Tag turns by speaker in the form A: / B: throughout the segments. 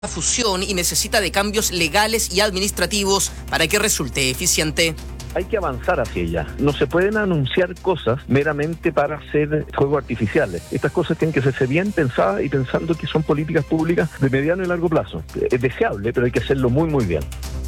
A: la fusión y necesita de cambios legales y administrativos para que resulte eficiente.
B: Hay que avanzar hacia ella. No se pueden anunciar cosas meramente para hacer fuegos artificiales. Estas cosas tienen que hacerse bien pensadas y pensando que son políticas públicas de mediano y largo plazo. Es deseable, pero hay que hacerlo muy, muy bien.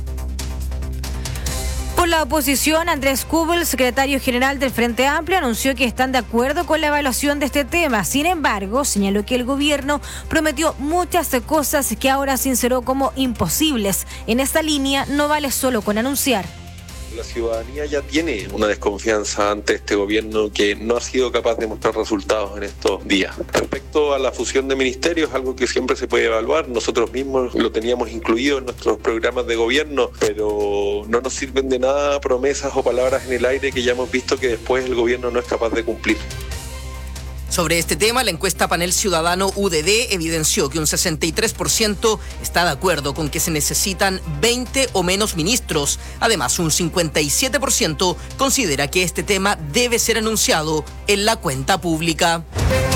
C: Por la oposición, Andrés Kubel, secretario general del Frente Amplio, anunció que están de acuerdo con la evaluación de este tema. Sin embargo, señaló que el gobierno prometió muchas cosas que ahora sinceró como imposibles. En esta línea no vale solo con anunciar.
D: La ciudadanía ya tiene una desconfianza ante este gobierno que no ha sido capaz de mostrar resultados en estos días. Respecto a la fusión de ministerios, algo que siempre se puede evaluar. Nosotros mismos lo teníamos incluido en nuestros programas de gobierno, pero no nos sirven de nada promesas o palabras en el aire que ya hemos visto que después el gobierno no es capaz de cumplir.
A: Sobre este tema, la encuesta Panel Ciudadano UDD evidenció que un 63% está de acuerdo con que se necesitan 20 o menos ministros. Además, un 57% considera que este tema debe ser anunciado en la cuenta pública.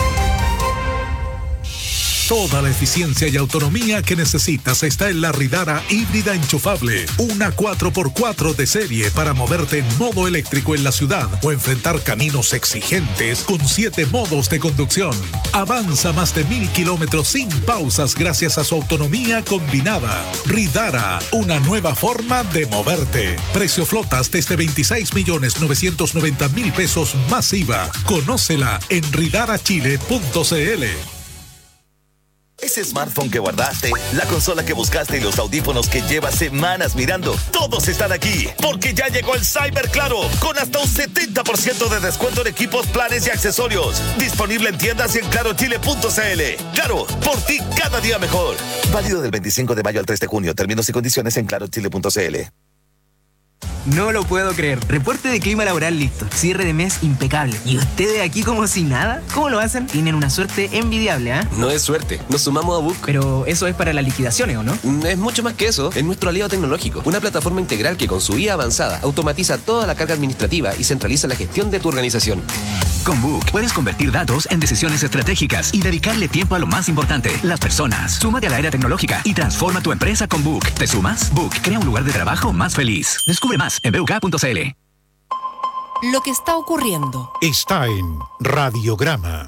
E: Toda la eficiencia y autonomía que necesitas está en la Ridara híbrida enchufable. Una 4x4 de serie para moverte en modo eléctrico en la ciudad o enfrentar caminos exigentes con 7 modos de conducción. Avanza más de 1,000 kilómetros sin pausas gracias a su autonomía combinada. Ridara, una nueva forma de moverte. Precio flotas desde 26.990.000 pesos más IVA. Conócela en ridarachile.cl.
F: Ese smartphone que guardaste, la consola que buscaste y los audífonos que llevas semanas mirando, todos están aquí, porque ya llegó el Cyber Claro, con hasta un 70% de descuento en equipos, planes y accesorios. Disponible en tiendas y en clarochile.cl. Claro, por ti cada día mejor. Válido del 25 de mayo al 3 de junio. Términos y condiciones en clarochile.cl.
G: No lo puedo creer. Reporte de clima laboral listo. Cierre de mes impecable. ¿Y ustedes aquí como si nada? ¿Cómo lo hacen? Tienen una suerte envidiable, ¿ah?
H: No es suerte. Nos sumamos a Book.
G: Pero eso es para las liquidaciones, ¿o no?
H: Es mucho más que eso. Es nuestro aliado tecnológico. Una plataforma integral que con su IA avanzada automatiza toda la carga administrativa y centraliza la gestión de tu organización.
I: Con Book puedes convertir datos en decisiones estratégicas y dedicarle tiempo a lo más importante, las personas. Súmate a la era tecnológica y transforma tu empresa con Book. ¿Te sumas? Book crea un lugar de trabajo más feliz. Descubre más en buk.cl.
J: Lo que está ocurriendo
E: está en Radiograma.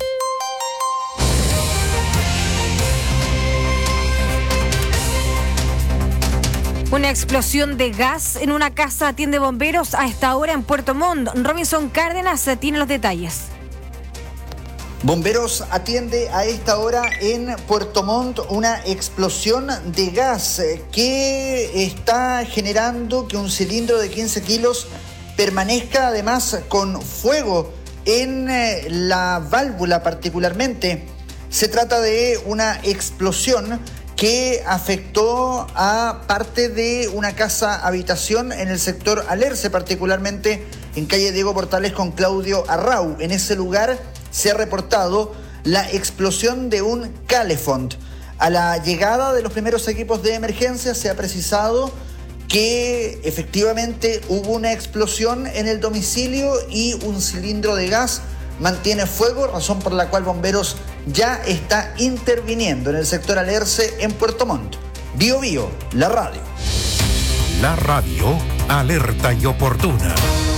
C: Una explosión de gas en una casa atiende bomberos a esta hora en Puerto Montt. Robinson Cárdenas tiene los detalles.
K: Bomberos atiende a esta hora en Puerto Montt una explosión de gas que está generando que un cilindro de 15 kilos permanezca además con fuego en la válvula particularmente. Se trata de una explosión que afectó a parte de una casa habitación en el sector Alerce, particularmente en calle Diego Portales con Claudio Arrau. En ese lugar se ha reportado la explosión de un Calefont. A la llegada de los primeros equipos de emergencia se ha precisado que efectivamente hubo una explosión en el domicilio y un cilindro de gas mantiene fuego, razón por la cual bomberos ya está interviniendo en el sector Alerce en Puerto Montt. Bio Bio, la radio.
E: La radio, alerta y oportuna.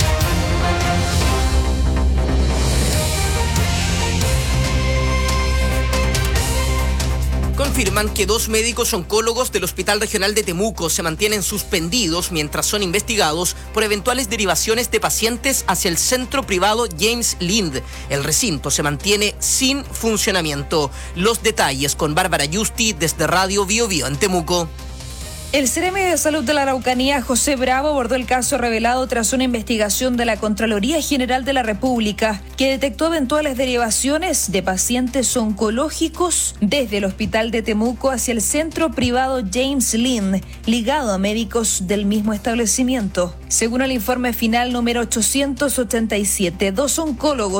A: Confirman que 2 médicos oncólogos del Hospital Regional de Temuco se mantienen suspendidos mientras son investigados por eventuales derivaciones de pacientes hacia el centro privado James Lind. El recinto se mantiene sin funcionamiento. Los detalles con Bárbara Yusti desde Radio Bio Bio en Temuco.
L: El Seremi de Salud de la Araucanía, José Bravo, abordó el caso revelado tras una investigación de la Contraloría General de la República que detectó eventuales derivaciones de pacientes oncológicos desde el Hospital de Temuco hacia el centro privado James Lind, ligado a médicos del mismo establecimiento. Según el informe final número 887, 2 oncólogos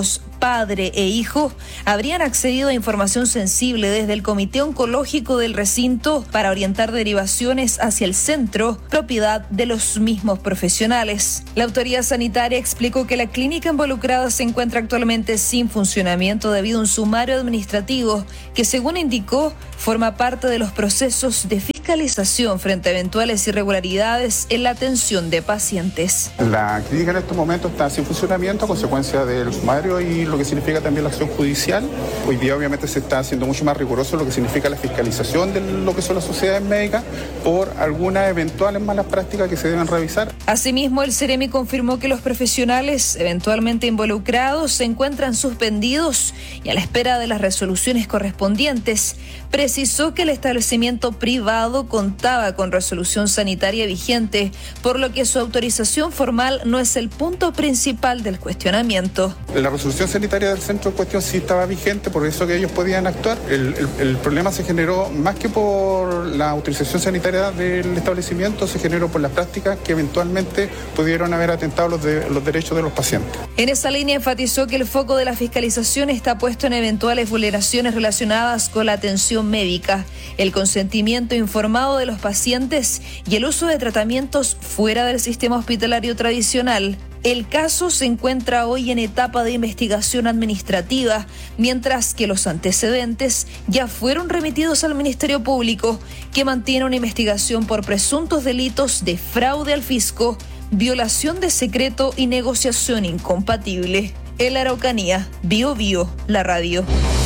L: padre e hijo habrían accedido a información sensible desde el Comité Oncológico del recinto para orientar derivaciones hacia el centro, propiedad de los mismos profesionales. La autoridad sanitaria explicó que la clínica involucrada se encuentra actualmente sin funcionamiento debido a un sumario administrativo que, según indicó, forma parte de los procesos de fiscalización frente a eventuales irregularidades en la atención de pacientes.
M: La clínica en estos momentos está sin funcionamiento a consecuencia del sumario y lo que significa también la acción judicial. Hoy día obviamente se está haciendo mucho más riguroso lo que significa la fiscalización de lo que son las sociedades médicas por algunas eventuales malas prácticas que se deben revisar.
L: Asimismo, el Ceremi confirmó que los profesionales eventualmente involucrados se encuentran suspendidos y a la espera de las resoluciones correspondientes. Precisó que el establecimiento privado contaba con resolución sanitaria vigente, por lo que su autorización formal no es el punto principal del cuestionamiento.
M: La resolución sanitaria del centro en cuestión sí estaba vigente, por eso que ellos podían actuar. El problema se generó más que por la autorización sanitaria del establecimiento, se generó por las prácticas que eventualmente pudieron haber atentado los derechos de los pacientes.
L: En esa línea enfatizó que el foco de la fiscalización está puesto en eventuales vulneraciones relacionadas con la atención médica, el consentimiento informado de los pacientes y el uso de tratamientos fuera del sistema hospitalario tradicional. El caso se encuentra hoy en etapa de investigación administrativa, mientras que los antecedentes ya fueron remitidos al Ministerio Público, que mantiene una investigación por presuntos delitos de fraude al fisco, violación de secreto y negociación incompatible. En la Araucanía, Bio Bio, la radio.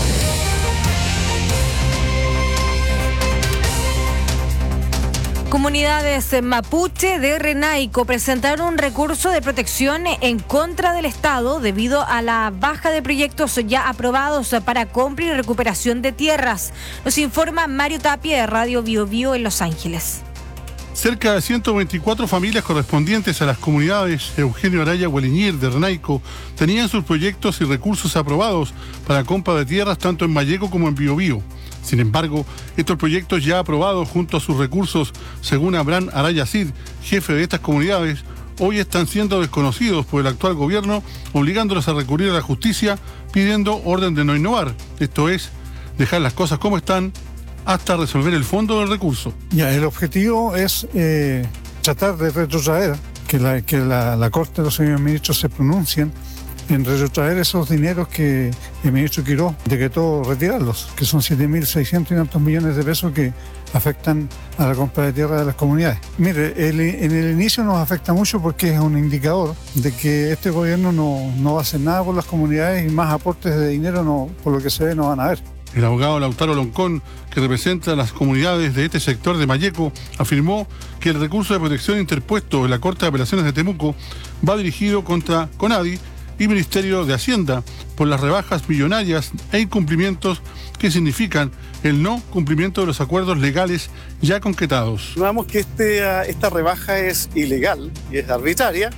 C: Comunidades mapuche de Renaico presentaron un recurso de protección en contra del Estado debido a la baja de proyectos ya aprobados para compra y recuperación de tierras. Nos informa Mario Tapia de Radio Bio Bio en Los Ángeles.
N: Cerca de 124 familias correspondientes a las comunidades Eugenio Araya Hueliñir de Renaico tenían sus proyectos y recursos aprobados para compra de tierras tanto en Malleco como en Biobío. Sin embargo, estos proyectos ya aprobados junto a sus recursos, según Abraham Araya Cid, jefe de estas comunidades, hoy están siendo desconocidos por el actual gobierno, obligándolos a recurrir a la justicia pidiendo orden de no innovar, esto es, dejar las cosas como están hasta resolver el fondo del recurso.
O: Ya, el objetivo es tratar de retrotraer, que la Corte de los señores ministros se pronuncien en retrotraer esos dineros que el ministro Quirós decretó retirarlos, que son 7.600 y tantos millones de pesos que afectan a la compra de tierra de las comunidades. Mire, en el inicio nos afecta mucho porque es un indicador de que este gobierno no va a hacer nada por las comunidades y más aportes de dinero, por lo que se ve, no van a haber.
N: El abogado Lautaro Loncón, que representa a las comunidades de este sector de Malleco, afirmó que el recurso de protección interpuesto en la Corte de Apelaciones de Temuco va dirigido contra CONADI y Ministerio de Hacienda por las rebajas millonarias e incumplimientos que significan el no cumplimiento de los acuerdos legales ya concretados.
P: Vemos que esta rebaja es ilegal y es arbitraria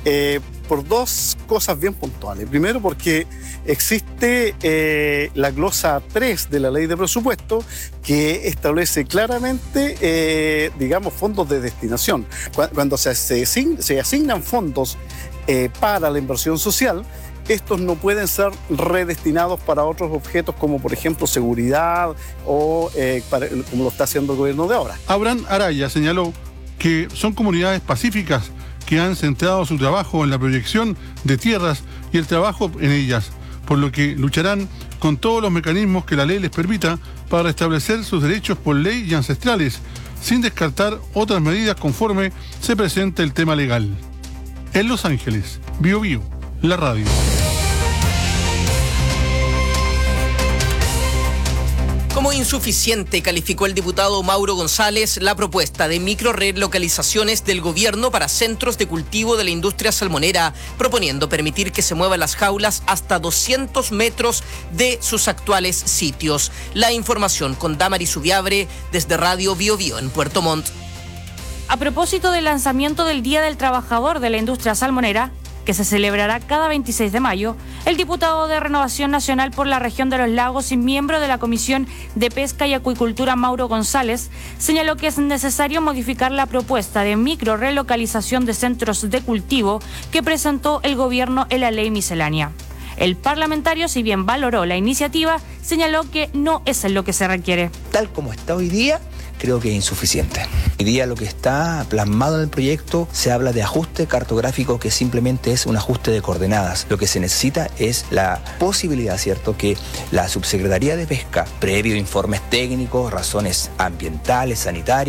P: por dos cosas bien puntuales. Primero, porque existe la glosa 3 de la ley de presupuesto que establece claramente, fondos de destinación. Cuando se asignan fondos para la inversión social, estos no pueden ser redestinados para otros objetos como, por ejemplo, seguridad o como lo está haciendo el gobierno de ahora.
N: Abraham Araya señaló que son comunidades pacíficas que han centrado su trabajo en la proyección de tierras y el trabajo en ellas, por lo que lucharán con todos los mecanismos que la ley les permita para restablecer sus derechos por ley y ancestrales, sin descartar otras medidas conforme se presente el tema legal. En Los Ángeles, Bio Bio, la radio.
A: Como insuficiente calificó el diputado Mauro González la propuesta de microrelocalizaciones del gobierno para centros de cultivo de la industria salmonera, proponiendo permitir que se muevan las jaulas hasta 200 metros de sus actuales sitios. La información con Damari Subiabre desde Radio Bio Bio en Puerto Montt.
Q: A propósito del lanzamiento del Día del Trabajador de la Industria Salmonera, que se celebrará cada 26 de mayo, el diputado de Renovación Nacional por la región de los lagos y miembro de la Comisión de Pesca y Acuicultura, Mauro González, señaló que es necesario modificar la propuesta de microrelocalización de centros de cultivo que presentó el gobierno en la ley miscelánea. El parlamentario, si bien valoró la iniciativa, señaló que no es lo que se requiere.
R: Tal como está hoy día, creo que es insuficiente. Hoy día lo que está plasmado en el proyecto se habla de ajuste cartográfico, que simplemente es un ajuste de coordenadas. Lo que se necesita es la posibilidad, ¿cierto?, que la Subsecretaría de Pesca, previo informes técnicos, razones ambientales, sanitarias,